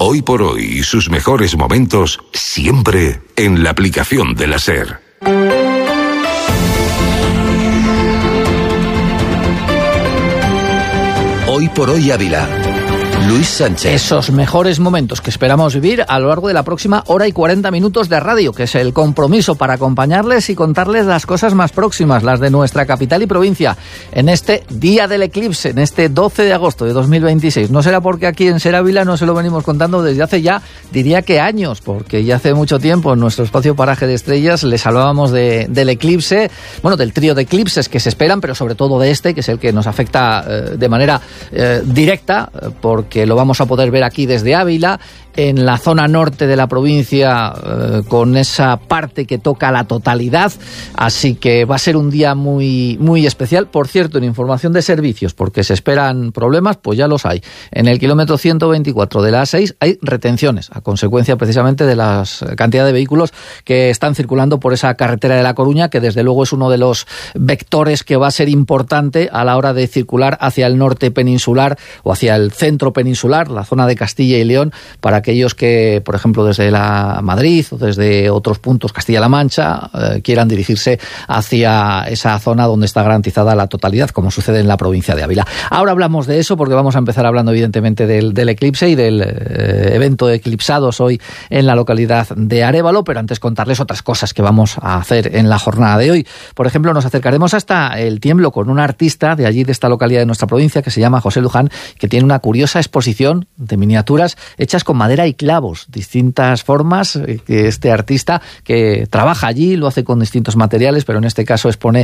Hoy por hoy y sus mejores momentos siempre en la aplicación de la SER. Hoy por hoy Ávila. Luis Sánchez. Esos mejores momentos que esperamos vivir a lo largo de la próxima hora y 40 minutos de radio, que es el compromiso para acompañarles y contarles las cosas más próximas, las de nuestra capital y provincia, en este día del eclipse, en este 12 de agosto de 2026. No será porque aquí en SER Ávila no se lo venimos contando desde hace ya, diría que años, porque ya hace mucho tiempo en nuestro espacio Paraje de Estrellas les hablábamos del eclipse, bueno, del trío de eclipses que se esperan, pero sobre todo de este, que es el que nos afecta de manera directa, porque lo vamos a poder ver aquí desde Ávila, en la zona norte de la provincia, con esa parte que toca la totalidad, así que va a ser un día muy, muy especial. Por cierto, en información de servicios, porque se esperan problemas, pues ya los hay. En el kilómetro 124 de la A6 hay retenciones, a consecuencia precisamente de la cantidad de vehículos que están circulando por esa carretera de La Coruña, que desde luego es uno de los vectores que va a ser importante a la hora de circular hacia el norte peninsular o hacia el centro peninsular, la zona de Castilla y León, para aquellos que, por ejemplo, desde la Madrid o desde otros puntos, Castilla-La Mancha, quieran dirigirse hacia esa zona donde está garantizada la totalidad, como sucede en la provincia de Ávila. Ahora hablamos de eso porque vamos a empezar hablando evidentemente del eclipse y del evento de eclipsados hoy en la localidad de Arévalo, pero antes contarles otras cosas que vamos a hacer en la jornada de hoy. Por ejemplo, nos acercaremos hasta el Tiemblo con un artista de allí, de esta localidad de nuestra provincia, que se llama José Luján, que tiene una curiosa exposición de miniaturas hechas con madera y clavos, distintas formas, que este artista que trabaja allí lo hace con distintos materiales, pero en este caso expone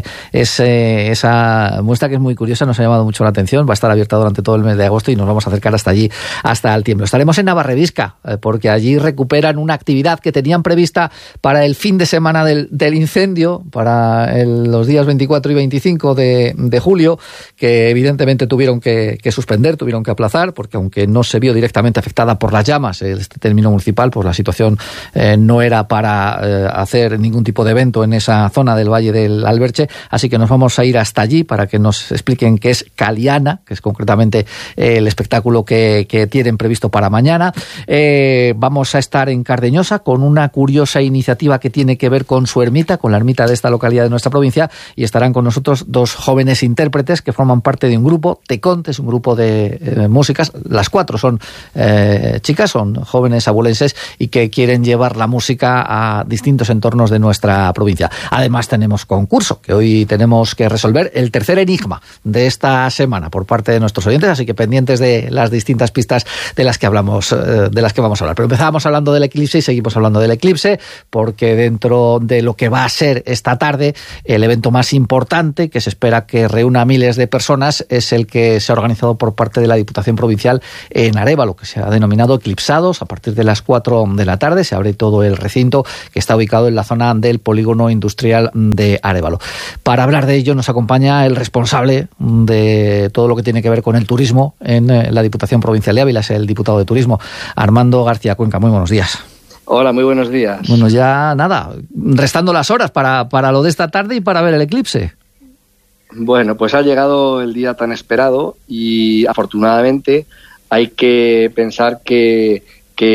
esa muestra que es muy curiosa, nos ha llamado mucho la atención, va a estar abierta durante todo el mes de agosto y nos vamos a acercar hasta allí, hasta el Tiemblo. Estaremos en Navarrevisca, porque allí recuperan una actividad que tenían prevista para el fin de semana del incendio, para los días 24 y 25 de julio, que evidentemente tuvieron que suspender, tuvieron que aplazar, porque aunque no se vio directamente afectada por las llamas este término municipal, pues la situación no era para hacer ningún tipo de evento en esa zona del Valle del Alberche, así que nos vamos a ir hasta allí para que nos expliquen qué es Caliana, que es concretamente el espectáculo que tienen previsto para mañana. Vamos a estar en Cardeñosa con una curiosa iniciativa que tiene que ver con su ermita, con la ermita de esta localidad de nuestra provincia, y estarán con nosotros dos jóvenes intérpretes que forman parte de un grupo, Teconte, es un grupo de músicas, las cuatro son chicas, son jóvenes abulenses y que quieren llevar la música a distintos entornos de nuestra provincia. Además tenemos concurso, que hoy tenemos que resolver el tercer enigma de esta semana por parte de nuestros oyentes, así que pendientes de las distintas pistas de las que vamos a hablar. Pero empezábamos hablando del eclipse y seguimos hablando del eclipse, porque dentro de lo que va a ser esta tarde, el evento más importante, que se espera que reúna a miles de personas, es el que se ha organizado por parte de la Diputación Provincial en Arévalo, que se ha denominado Eclipsados. A partir de las 4 de la tarde se abre todo el recinto, que está ubicado en la zona del polígono industrial de Arévalo. Para hablar de ello nos acompaña el responsable de todo lo que tiene que ver con el turismo en la Diputación Provincial de Ávila, es el diputado de Turismo, Armando García Cuenca. Muy buenos días. Hola, muy buenos días. Bueno, ya nada, restando las horas para lo de esta tarde y para ver el eclipse. Bueno, pues ha llegado el día tan esperado y afortunadamente hay que pensar que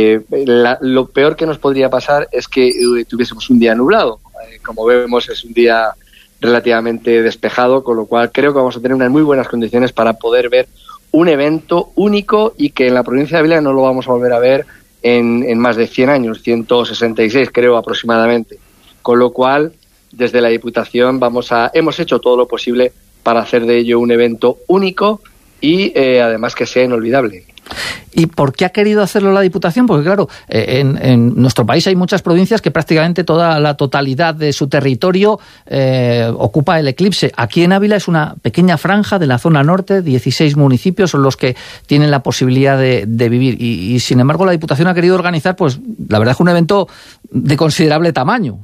lo peor que nos podría pasar es que tuviésemos un día nublado. Como vemos, es un día relativamente despejado, con lo cual creo que vamos a tener unas muy buenas condiciones para poder ver un evento único y que en la provincia de Ávila no lo vamos a volver a ver en más de 100 años, 166 creo aproximadamente. Con lo cual, desde la Diputación hemos hecho todo lo posible para hacer de ello un evento único y además que sea inolvidable. ¿Y por qué ha querido hacerlo la Diputación? Porque claro, en nuestro país hay muchas provincias que prácticamente toda la totalidad de su territorio ocupa el eclipse. Aquí en Ávila es una pequeña franja de la zona norte, 16 municipios son los que tienen la posibilidad de vivir. Y sin embargo la Diputación ha querido organizar, pues la verdad es un evento de considerable tamaño.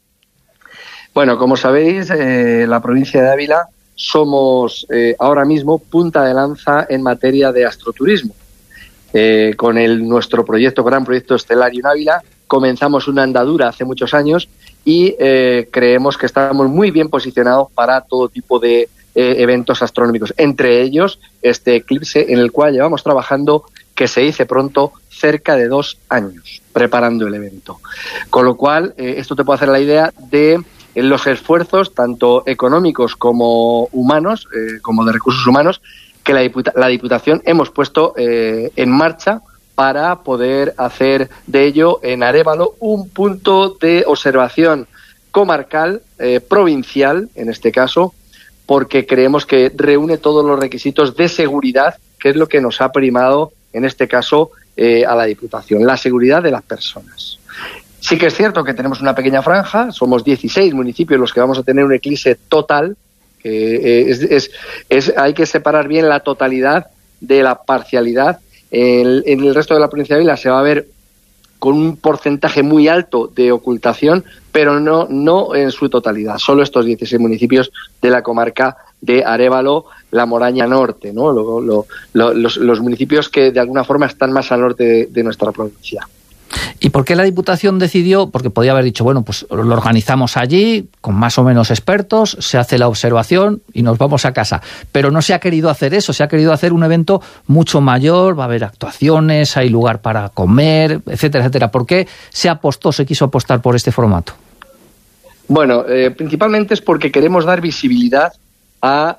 Bueno, como sabéis, la provincia de Ávila somos ahora mismo punta de lanza en materia de astroturismo. Con nuestro gran proyecto Estelario en Ávila, comenzamos una andadura hace muchos años y creemos que estamos muy bien posicionados para todo tipo de eventos astronómicos, entre ellos este eclipse en el cual llevamos trabajando que se dice pronto, cerca de 2 años preparando el evento. Con lo cual, esto te puede hacer la idea de los esfuerzos, tanto económicos como humanos, como de recursos humanos, que la Diputación hemos puesto en marcha para poder hacer de ello en Arévalo un punto de observación comarcal, provincial, en este caso, porque creemos que reúne todos los requisitos de seguridad, que es lo que nos ha primado, en este caso, a la Diputación, la seguridad de las personas. Sí que es cierto que tenemos una pequeña franja, somos 16 municipios los que vamos a tener un eclipse total, hay que separar bien la totalidad de la parcialidad. En el resto de la provincia de Ávila se va a ver con un porcentaje muy alto de ocultación, pero no en su totalidad, solo estos 16 municipios de la comarca de Arévalo, la Moraña Norte, ¿no? Los municipios que de alguna forma están más al norte de nuestra provincia. ¿Y por qué la Diputación decidió? Porque podía haber dicho, bueno, pues lo organizamos allí, con más o menos expertos, se hace la observación y nos vamos a casa. Pero no se ha querido hacer eso, se ha querido hacer un evento mucho mayor, va a haber actuaciones, hay lugar para comer, etcétera, etcétera. ¿Por qué se quiso apostar por este formato? Bueno, principalmente es porque queremos dar visibilidad a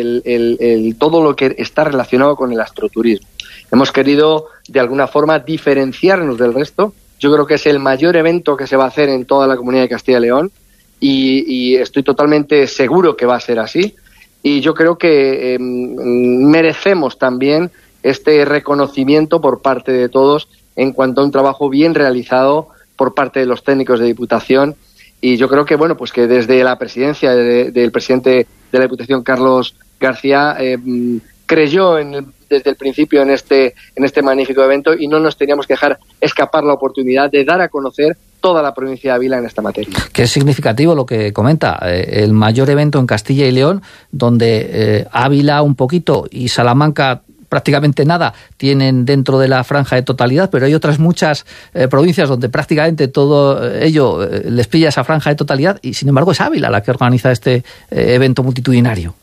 todo lo que está relacionado con el astroturismo. Hemos querido, de alguna forma, diferenciarnos del resto. Yo creo que es el mayor evento que se va a hacer en toda la Comunidad de Castilla y León y estoy totalmente seguro que va a ser así. Y yo creo que merecemos también este reconocimiento por parte de todos en cuanto a un trabajo bien realizado por parte de los técnicos de Diputación. Y yo creo que, bueno, pues que desde la presidencia del presidente de la Diputación, Carlos García, creyó desde el principio en este magnífico evento y no nos teníamos que dejar escapar la oportunidad de dar a conocer toda la provincia de Ávila en esta materia. Que es significativo lo que comenta, el mayor evento en Castilla y León, donde Ávila un poquito y Salamanca prácticamente nada tienen dentro de la franja de totalidad, pero hay otras muchas provincias donde prácticamente todo ello les pilla esa franja de totalidad y sin embargo es Ávila la que organiza este evento multitudinario.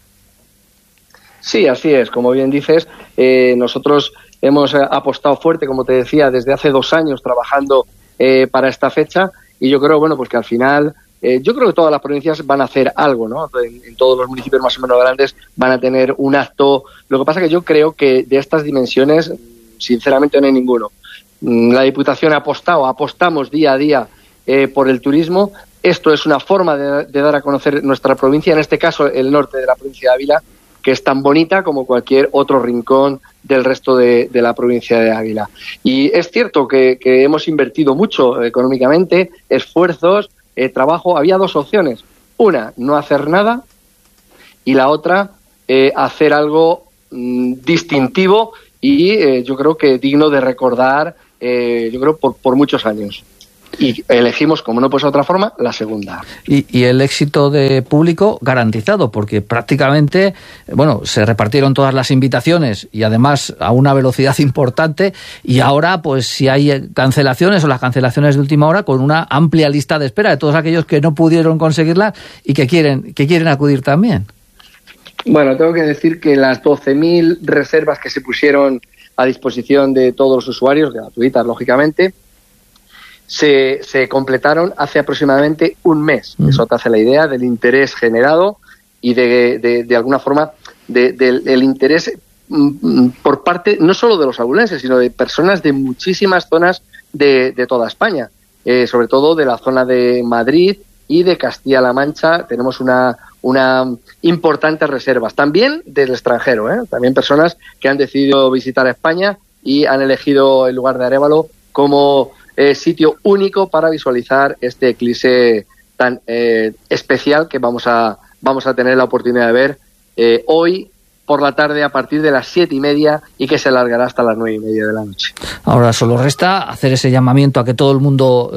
Sí, así es. Como bien dices, nosotros hemos apostado fuerte, como te decía, desde hace 2 años trabajando para esta fecha y yo creo, bueno, pues que al final, yo creo que todas las provincias van a hacer algo, ¿no? En todos los municipios más o menos grandes van a tener un acto. Lo que pasa es que yo creo que de estas dimensiones, sinceramente, no hay ninguno. La Diputación apostamos día a día por el turismo. Esto es una forma de dar a conocer nuestra provincia, en este caso el norte de la provincia de Ávila, que es tan bonita como cualquier otro rincón del resto de la provincia de Ávila. Y es cierto que hemos invertido mucho económicamente, esfuerzos, trabajo. Había 2 opciones. Una, no hacer nada, y la otra, hacer algo distintivo y yo creo que digno de recordar, yo creo, por muchos años. Y elegimos, como no puede ser de otra forma, la segunda. Y el éxito de público garantizado, porque prácticamente, bueno, se repartieron todas las invitaciones y además a una velocidad importante y ahora, pues si hay cancelaciones o las cancelaciones de última hora, con una amplia lista de espera de todos aquellos que no pudieron conseguirla y que quieren acudir también. Bueno, tengo que decir que las 12.000 reservas que se pusieron a disposición de todos los usuarios, gratuitas, lógicamente, se completaron hace aproximadamente un mes. Eso te hace la idea del interés generado y de alguna forma del interés por parte no solo de los abulenses, sino de personas de muchísimas zonas de toda España, sobre todo de la zona de Madrid y de Castilla-La Mancha. Tenemos una importantes reservas, también del extranjero, también personas que han decidido visitar España y han elegido el lugar de Arévalo como sitio único para visualizar este eclipse tan especial que vamos a tener la oportunidad de ver hoy por la tarde a partir de las 7:30 y que se alargará hasta las 9:30 de la noche. Ahora solo resta hacer ese llamamiento a que todo el mundo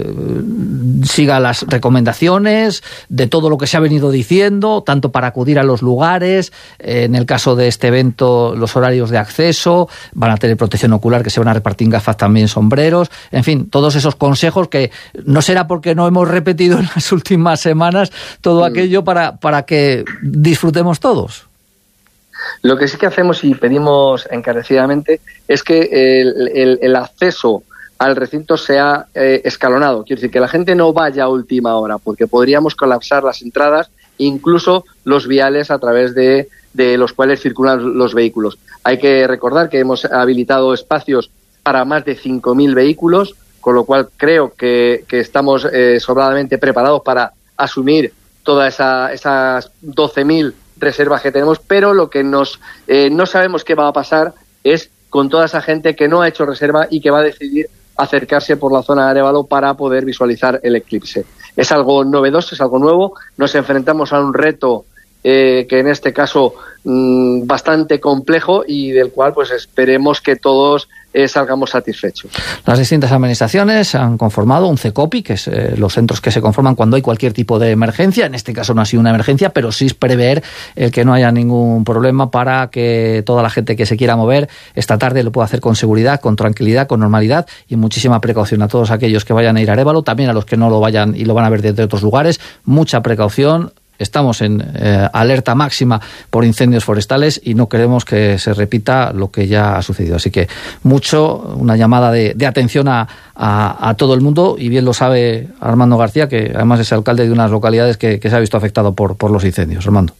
siga las recomendaciones de todo lo que se ha venido diciendo, tanto para acudir a los lugares, en el caso de este evento, los horarios de acceso, van a tener protección ocular, que se van a repartir gafas también, sombreros, en fin, todos esos consejos que no será porque no hemos repetido en las últimas semanas todo aquello para que disfrutemos todos. Lo que sí que hacemos y pedimos encarecidamente es que el acceso al recinto sea escalonado. Quiero decir, que la gente no vaya a última hora, porque podríamos colapsar las entradas, incluso los viales a través de los cuales circulan los vehículos. Hay que recordar que hemos habilitado espacios para más de 5.000 vehículos, con lo cual creo que estamos sobradamente preparados para asumir todas esas 12.000 reservas que tenemos, pero lo que no sabemos qué va a pasar es con toda esa gente que no ha hecho reserva y que va a decidir acercarse por la zona de Arévalo para poder visualizar el eclipse. Es algo novedoso, es algo nuevo, nos enfrentamos a un reto que en este caso bastante complejo y del cual pues esperemos que todos salgamos satisfechos. Las distintas administraciones han conformado un CECOPI, que es los centros que se conforman cuando hay cualquier tipo de emergencia. En este caso no ha sido una emergencia, pero sí es prever el que no haya ningún problema para que toda la gente que se quiera mover esta tarde lo pueda hacer con seguridad, con tranquilidad, con normalidad y muchísima precaución a todos aquellos que vayan a ir a Arévalo, también a los que no lo vayan y lo van a ver desde otros lugares. Mucha precaución. Estamos en alerta máxima por incendios forestales y no queremos que se repita lo que ya ha sucedido. Así que una llamada de atención a todo el mundo, y bien lo sabe Armando García, que además es alcalde de unas localidades que se ha visto afectado por los incendios. Armando.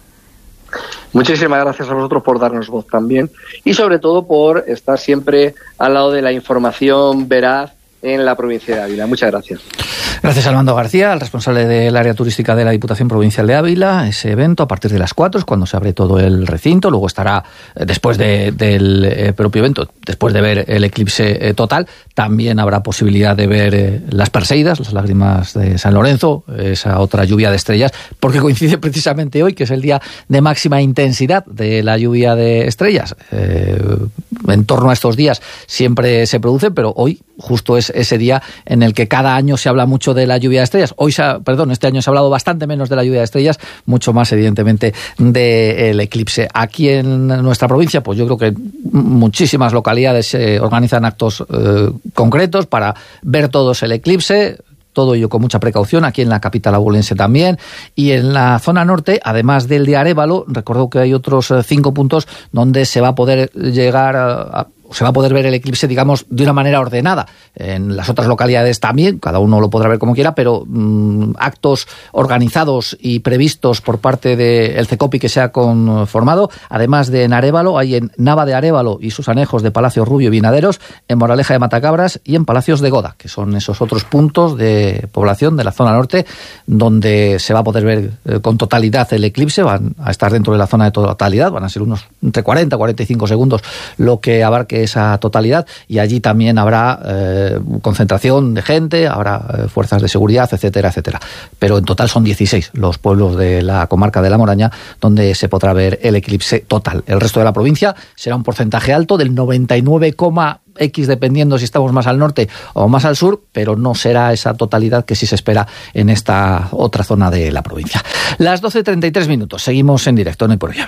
Muchísimas gracias a vosotros por darnos voz también y sobre todo por estar siempre al lado de la información veraz en la provincia de Ávila. Muchas gracias. Gracias a Armando García, el responsable del área turística de la Diputación Provincial de Ávila. Ese evento a partir de las 4 es cuando se abre todo el recinto. Luego estará, después del propio evento, después de ver el eclipse total, también habrá posibilidad de ver las Perseidas, las lágrimas de San Lorenzo, esa otra lluvia de estrellas, porque coincide precisamente hoy, que es el día de máxima intensidad de la lluvia de estrellas. En torno a estos días siempre se produce, pero hoy justo es ese día en el que cada año se habla mucho de la lluvia de estrellas. Este año se ha hablado bastante menos de la lluvia de estrellas, mucho más evidentemente del eclipse. Aquí en nuestra provincia, pues yo creo que muchísimas localidades organizan actos concretos para ver todos el eclipse. Todo ello con mucha precaución, aquí en la capital abulense también. Y en la zona norte, además del de Arévalo, recuerdo que hay otros 5 puntos donde se va a poder se va a poder ver el eclipse, digamos, de una manera ordenada. En las otras localidades también, cada uno lo podrá ver como quiera, pero actos organizados y previstos por parte del CECOPI que se ha conformado, además de en Arévalo, hay en Nava de Arévalo y sus anejos de Palacio Rubio y Vinaderos, en Moraleja de Matacabras y en Palacios de Goda, que son esos otros puntos de población de la zona norte donde se va a poder ver con totalidad el eclipse. Van a estar dentro de la zona de totalidad, van a ser unos entre 40 y 45 segundos lo que abarque esa totalidad, y allí también habrá concentración de gente, habrá fuerzas de seguridad, etcétera, etcétera. Pero en total son 16 los pueblos de la comarca de La Moraña donde se podrá ver el eclipse total. El resto de la provincia será un porcentaje alto del 99,x, dependiendo si estamos más al norte o más al sur, pero no será esa totalidad que sí se espera en esta otra zona de la provincia. Las 12:33, seguimos en directo, no hay por hoy.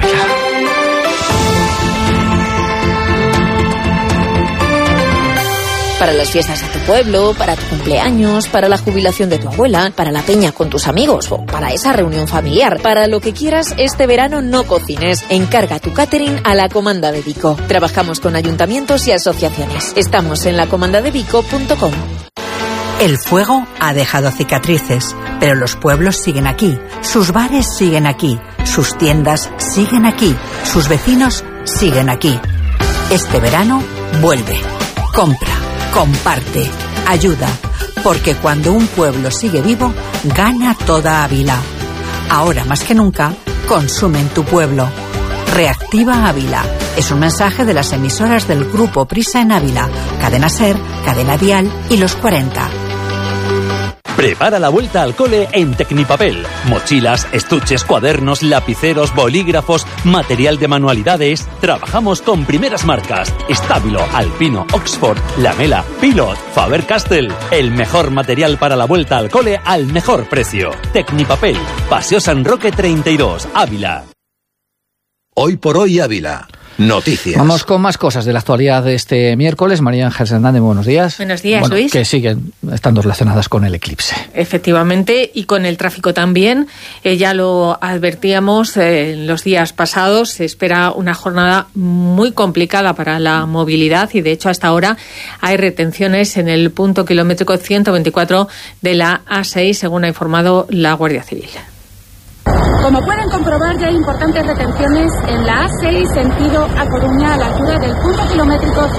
Para las fiestas de tu pueblo, para tu cumpleaños, para la jubilación de tu abuela, para la peña con tus amigos o para esa reunión familiar. Para lo que quieras, este verano no cocines. Encarga tu catering a la Comanda de Vico. Trabajamos con ayuntamientos y asociaciones. Estamos en lacomandadevico.com. El fuego ha dejado cicatrices, pero los pueblos siguen aquí, sus bares siguen aquí, sus tiendas siguen aquí, sus vecinos siguen aquí. Este verano, vuelve, compra, comparte, ayuda, porque cuando un pueblo sigue vivo, gana toda Ávila. Ahora más que nunca, consume en tu pueblo. Reactiva Ávila. Es un mensaje de las emisoras del Grupo Prisa en Ávila, Cadena SER, Cadena Dial y Los 40. Prepara la vuelta al cole en Tecnipapel. Mochilas, estuches, cuadernos, lapiceros, bolígrafos, material de manualidades. Trabajamos con primeras marcas: Stabilo, Alpino, Oxford, Lamela, Pilot, Faber-Castell. El mejor material para la vuelta al cole al mejor precio. Tecnipapel, Paseo San Roque 32, Ávila. Hoy por hoy Ávila. Noticias. Vamos con más cosas de la actualidad de este miércoles. María Ángeles Hernández, buenos días. Buenos días, Luis. Que siguen estando relacionadas con el eclipse. Efectivamente, y con el tráfico también. Ya lo advertíamos en los días pasados. Se espera una jornada muy complicada para la movilidad y, de hecho, hasta ahora hay retenciones en el punto kilométrico 124 de la A6, según ha informado la Guardia Civil. Como pueden comprobar, ya hay importantes retenciones en la A6 sentido a Coruña a la altura del punto kilométrico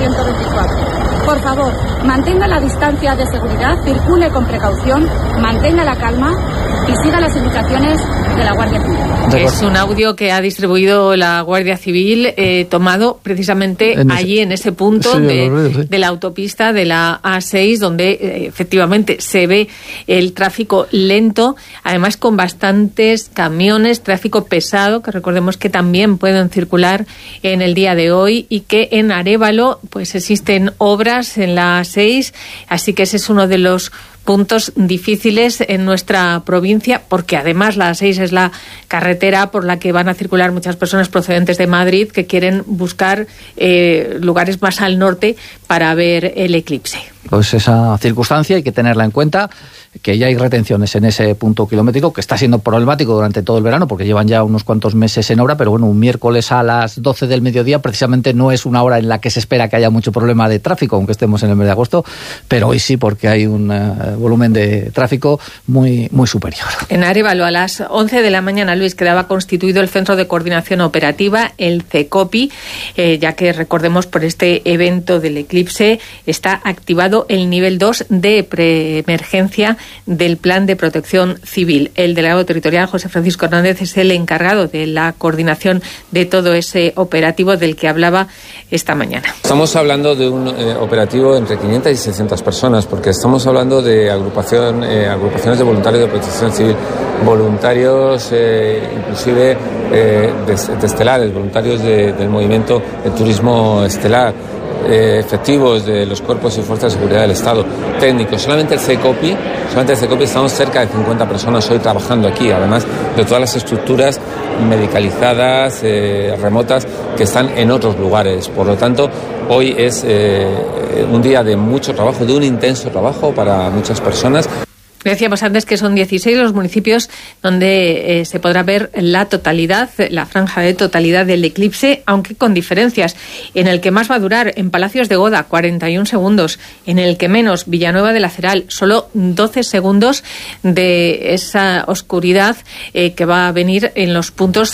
124. Por favor, mantenga la distancia de seguridad, circule con precaución, mantenga la calma y siga las indicaciones de la Guardia Civil. Es un audio que ha distribuido la Guardia Civil, tomado precisamente allí en ese punto de la autopista de la A6, donde efectivamente se ve el tráfico lento, además con bastantes camiones, tráfico pesado, que recordemos que también pueden circular en el día de hoy, y que en Arévalo pues existen obras en la A6, así que ese es uno de los puntos difíciles en nuestra provincia, porque además la A6 es la carretera por la que van a circular muchas personas procedentes de Madrid que quieren buscar lugares más al norte para ver el eclipse. Pues esa circunstancia hay que tenerla en cuenta, que ya hay retenciones en ese punto kilométrico, que está siendo problemático durante todo el verano, porque llevan ya unos cuantos meses en obra, pero bueno, un miércoles a las 12 del mediodía precisamente no es una hora en la que se espera que haya mucho problema de tráfico, aunque estemos en el mes de agosto, pero hoy sí, porque hay un volumen de tráfico muy, muy superior. En Arévalo, a las 11 de la mañana, Luis, quedaba constituido el Centro de Coordinación Operativa, el CECOPI, ya que, recordemos, por este evento del eclipse está activado el nivel 2 de preemergencia del Plan de Protección Civil. El delegado territorial, José Francisco Hernández, es el encargado de la coordinación de todo ese operativo del que hablaba esta mañana. Estamos hablando de un operativo entre 500 y 600 personas, porque estamos hablando de agrupaciones de voluntarios de protección civil, voluntarios inclusive de estelares, voluntarios del movimiento de turismo estelar, efectivos de los cuerpos y fuerzas de seguridad del Estado, técnicos. Solamente el CECOPI estamos cerca de 50 personas hoy trabajando aquí, además de todas las estructuras medicalizadas, remotas, que están en otros lugares. Por lo tanto, hoy es un día de mucho trabajo, de un intenso trabajo para muchas personas. Decíamos antes que son 16 los municipios donde se podrá ver la totalidad, la franja de totalidad del eclipse, aunque con diferencias. En el que más va a durar, en Palacios de Goda, 41 segundos. En el que menos, Villanueva de la Ceral, solo 12 segundos de esa oscuridad que va a venir en los puntos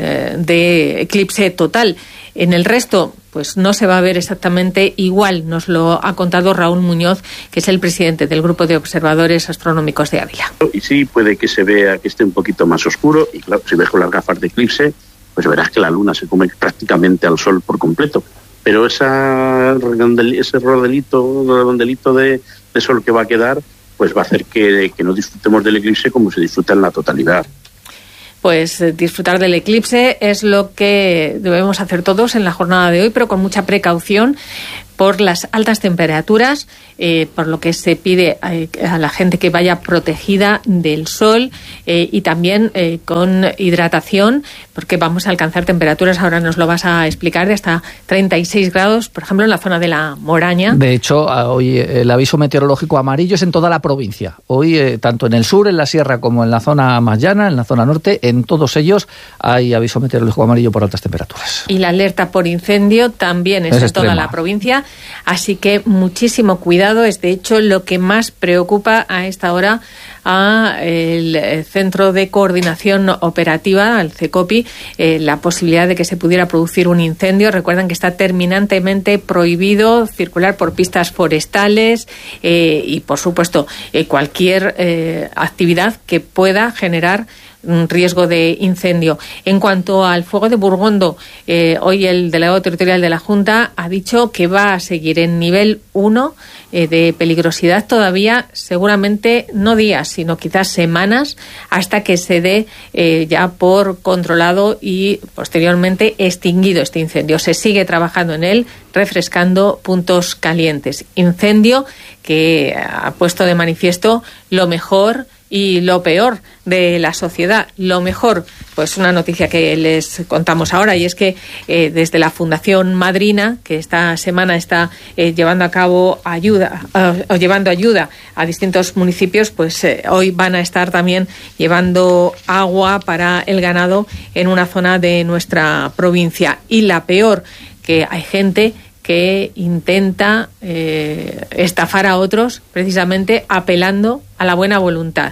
de eclipse total. En el resto, pues no se va a ver exactamente igual, nos lo ha contado Raúl Muñoz, que es el presidente del Grupo de Observadores Astronómicos de Ávila. Y sí, puede que se vea que esté un poquito más oscuro, y claro, si ves con las gafas de eclipse, pues verás que la luna se come prácticamente al sol por completo. Pero ese redondelito de sol que va a quedar, pues va a hacer que no disfrutemos del eclipse como se disfruta en la totalidad. Pues disfrutar del eclipse es lo que debemos hacer todos en la jornada de hoy, pero con mucha precaución por las altas temperaturas, por lo que se pide a la gente que vaya protegida del sol y también con hidratación, porque vamos a alcanzar temperaturas, ahora nos lo vas a explicar, de hasta 36 grados, por ejemplo, en la zona de la Moraña. De hecho, hoy el aviso meteorológico amarillo es en toda la provincia. Hoy, tanto en el sur, en la sierra, como en la zona más llana, en la zona norte, en todos ellos hay aviso meteorológico amarillo por altas temperaturas. Y la alerta por incendio también es en toda la provincia. Así que muchísimo cuidado, es de hecho lo que más preocupa a esta hora al Centro de Coordinación Operativa, al CECOPI, la posibilidad de que se pudiera producir un incendio. Recuerden que está terminantemente prohibido circular por pistas forestales y, por supuesto, cualquier actividad que pueda generar un riesgo de incendio. En cuanto al fuego de Burgondo, hoy el delegado territorial de la Junta ha dicho que va a seguir en nivel 1 de peligrosidad todavía, seguramente no días, sino quizás semanas, hasta que se dé ya por controlado y posteriormente extinguido este incendio. Se sigue trabajando en él, refrescando puntos calientes. Incendio que ha puesto de manifiesto lo mejor y lo peor de la sociedad. Lo mejor, pues una noticia que les contamos ahora, y es que desde la Fundación Madrina, que esta semana está llevando ayuda a distintos municipios, pues hoy van a estar también llevando agua para el ganado en una zona de nuestra provincia. Y la peor, que hay gente que intenta estafar a otros precisamente apelando a la buena voluntad.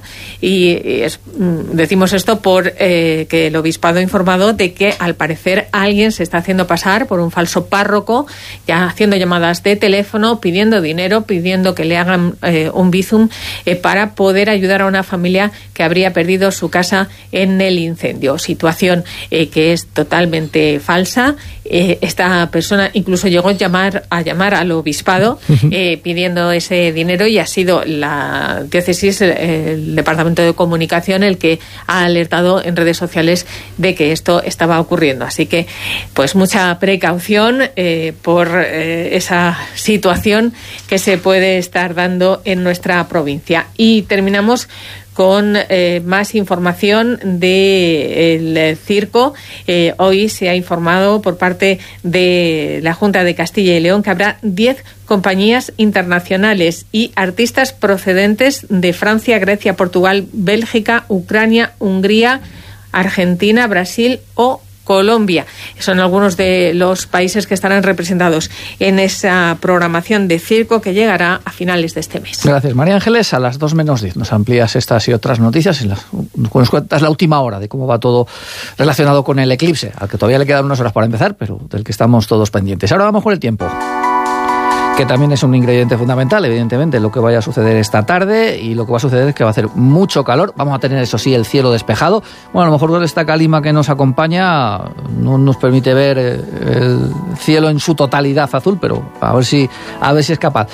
Decimos esto porque el obispado ha informado de que al parecer alguien se está haciendo pasar por un falso párroco, ya haciendo llamadas de teléfono, pidiendo dinero, pidiendo que le hagan un bizum para poder ayudar a una familia que habría perdido su casa en el incendio. Situación que es totalmente falsa. Esta persona incluso llegó a llamar al obispado pidiendo ese dinero, y ha sido la diócesis, el Departamento de Comunicación, el que ha alertado en redes sociales de que esto estaba ocurriendo. Así que, pues mucha precaución por esa situación que se puede estar dando en nuestra provincia. Y terminamos con más información del circo. Hoy se ha informado por parte de la Junta de Castilla y León que habrá 10 compañías internacionales y artistas procedentes de Francia, Grecia, Portugal, Bélgica, Ucrania, Hungría, Argentina, Brasil o Colombia. Son algunos de los países que estarán representados en esa programación de circo que llegará a finales de este mes. Gracias, María Ángeles. A las 2:10 nos amplías estas y otras noticias y nos cuentas la última hora de cómo va todo relacionado con el eclipse, al que todavía le quedan unas horas para empezar, pero del que estamos todos pendientes. Ahora vamos con el tiempo, que también es un ingrediente fundamental, evidentemente, lo que vaya a suceder esta tarde. Y lo que va a suceder es que va a hacer mucho calor. Vamos a tener, eso sí, el cielo despejado. Bueno, a lo mejor con esta calima que nos acompaña no nos permite ver el cielo en su totalidad azul, pero a ver si es capaz.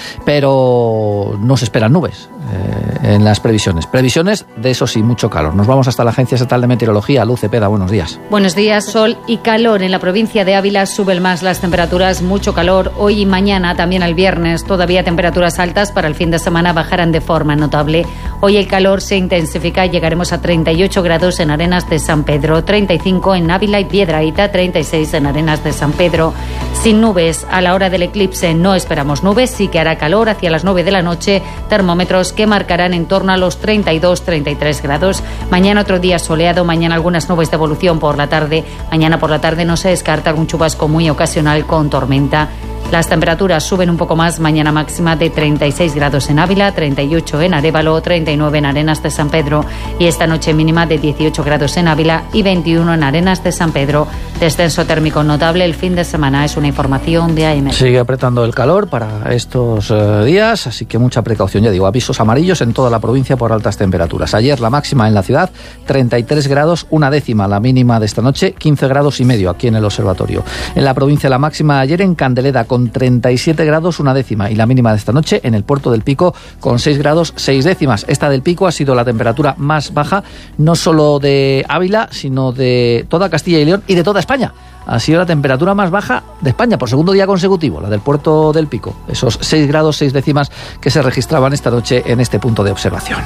Pero no se esperan nubes en las previsiones. Previsiones de, eso sí, mucho calor. Nos vamos hasta la Agencia Estatal de Meteorología. Luz Cepeda, buenos días. Buenos días. Sol y calor. En la provincia de Ávila suben más las temperaturas, mucho calor hoy y mañana, también el viernes. Todavía temperaturas altas, para el fin de semana bajarán de forma notable. Hoy el calor se intensifica y llegaremos a 38 grados en Arenas de San Pedro, 35 en Ávila y Piedrahita, 36 en Arenas de San Pedro. Sin nubes, a la hora del eclipse no esperamos nubes, sí que hará calor hacia las 9 de la noche, termómetros que marcarán en torno a los 32-33 grados. Mañana otro día soleado, mañana algunas nubes de evolución por la tarde. Mañana por la tarde no se descarta algún chubasco muy ocasional con tormenta. Las temperaturas suben un poco más, mañana máxima de 36 grados en Ávila, 38 en Arévalo, 39 en Arenas de San Pedro, y esta noche mínima de 18 grados en Ávila y 21 en Arenas de San Pedro. Descenso térmico notable el fin de semana, es una información de AM. Sigue apretando el calor para estos días, así que mucha precaución. Ya digo, avisos amarillos en toda la provincia por altas temperaturas. Ayer la máxima en la ciudad, 33 grados, una décima. La mínima de esta noche, 15 grados y medio aquí en el observatorio. En la provincia la máxima ayer en Candeleda con 37 grados, una décima, y la mínima de esta noche en el Puerto del Pico con 6 grados, 6 décimas. Esta del Pico ha sido la temperatura más baja, no solo de Ávila, sino de toda Castilla y León y de toda España. Ha sido la temperatura más baja de España por segundo día consecutivo, la del Puerto del Pico. Esos 6 grados, 6 décimas que se registraban esta noche en este punto de observación.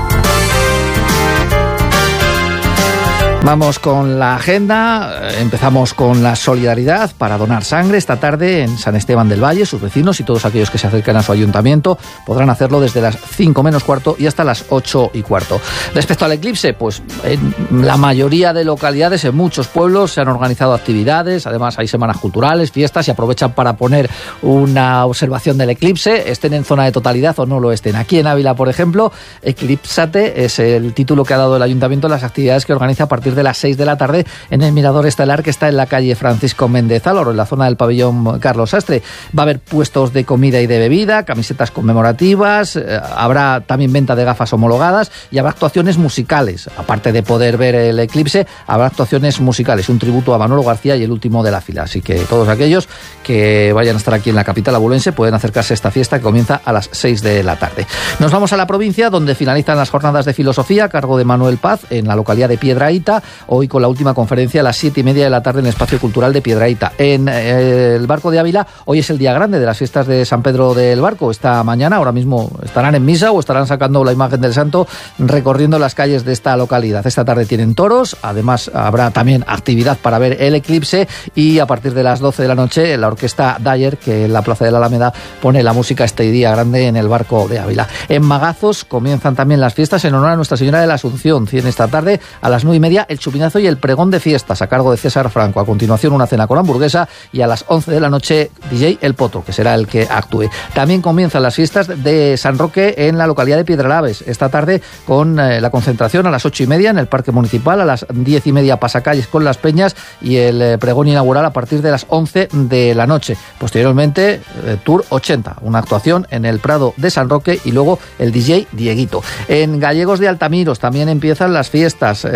Vamos con la agenda. Empezamos con la solidaridad para donar sangre. Esta tarde en San Esteban del Valle, sus vecinos y todos aquellos que se acercan a su ayuntamiento podrán hacerlo desde las 5 menos cuarto y hasta las 8 y cuarto. Respecto al eclipse, pues en la mayoría de localidades, en muchos pueblos, se han organizado actividades. Además hay semanas culturales, fiestas, y aprovechan para poner una observación del eclipse, estén en zona de totalidad o no lo estén. Aquí en Ávila, por ejemplo, Eclípsate es el título que ha dado el ayuntamiento a las actividades que organiza a partir de las 6 de la tarde en el Mirador Estelar, que está en la calle Francisco Méndez Álvaro, en la zona del pabellón Carlos Sastre. Va a haber puestos de comida y de bebida, camisetas conmemorativas, habrá también venta de gafas homologadas y habrá actuaciones musicales. Aparte de poder ver el eclipse, habrá actuaciones musicales, un tributo a Manolo García y el último de la fila. Así que todos aquellos que vayan a estar aquí en la capital abulense pueden acercarse a esta fiesta que comienza a las 6 de la tarde. Nos vamos a la provincia, donde finalizan las jornadas de filosofía a cargo de Manuel Paz en la localidad de Piedrahita. hoy con la última conferencia a las 7:30 de la tarde en el Espacio Cultural de Piedrahita. En el Barco de Ávila, hoy es el día grande de las fiestas de San Pedro del Barco. Esta mañana, ahora mismo, estarán en misa o estarán sacando la imagen del santo recorriendo las calles de esta localidad. Esta tarde tienen toros, además habrá también actividad para ver el eclipse, y a partir de las 12 de la noche la orquesta Dyer, que en la Plaza de la Alameda pone la música este día grande en el Barco de Ávila. En Magazos comienzan también las fiestas en honor a Nuestra Señora de la Asunción. Tiene esta tarde a las 9:30 el chupinazo y el pregón de fiestas a cargo de César Franco. A continuación una cena con hamburguesa y a las 11 de la noche DJ El Potro, que será el que actúe. También comienzan las fiestas de San Roque en la localidad de Piedralaves. Esta tarde con la concentración a las 8:30 en el Parque Municipal, a las 10:30 pasacalles con las peñas y el pregón inaugural a partir de las 11 de la noche. Posteriormente, Tour 80, una actuación en el Prado de San Roque y luego el DJ Dieguito. En Gallegos de Altamiros también empiezan las fiestas.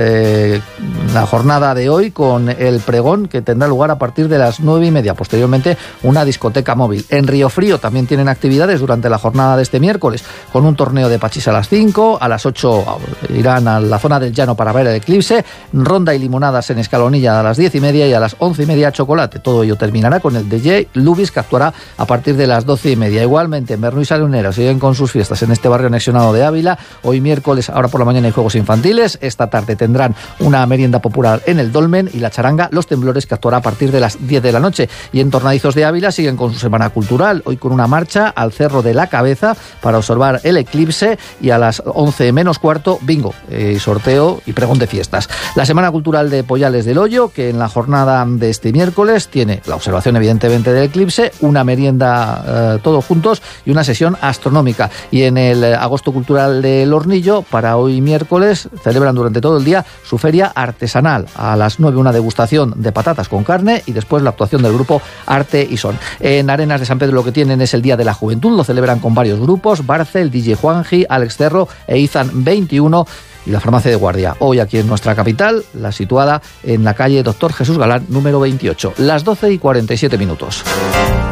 La jornada de hoy con el pregón que tendrá lugar a partir de las 9:30. Posteriormente, una discoteca móvil. En Río Frío también tienen actividades durante la jornada de este miércoles, con un torneo de pachís a las 5, a las 8 irán a la zona del llano para ver el eclipse, ronda y limonadas en Escalonilla a las 10:30 y a las 11:30 chocolate. Todo ello terminará con el DJ Lubis, que actuará a partir de las 12:30. Igualmente, en Bernuy Salonera siguen con sus fiestas en este barrio anexionado de Ávila. Hoy miércoles, ahora por la mañana hay juegos infantiles. Esta tarde tendrán una merienda popular en el Dolmen y la charanga Los Temblores, que actuará a partir de las 10 de la noche. Y en Tornadizos de Ávila siguen con su semana cultural, hoy con una marcha al Cerro de la Cabeza para observar el eclipse, y a las 11:15 bingo, sorteo y pregón de fiestas. La semana cultural de Pollales del Hoyo, que en la jornada de este miércoles tiene la observación evidentemente del eclipse, una merienda todos juntos y una sesión astronómica. Y en el agosto cultural del Hornillo, para hoy miércoles, celebran durante todo el día su feria artesanal. A las 9 una degustación de patatas con carne y después la actuación del grupo Arte y Son. En Arenas de San Pedro lo que tienen es el Día de la Juventud, lo celebran con varios grupos: Barcel, DJ Juanji, Alex Cerro e Izan 21 y la Farmacia de Guardia. Hoy aquí en nuestra capital, la situada en la calle Doctor Jesús Galán, número 28. Las 12:47.